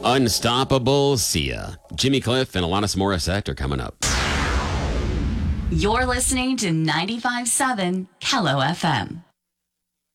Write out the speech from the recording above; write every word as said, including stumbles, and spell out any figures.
Unstoppable, Sia. Jimmy Cliff and Alanis Morissette are coming up. You're listening to ninety-five point seven Kello F M.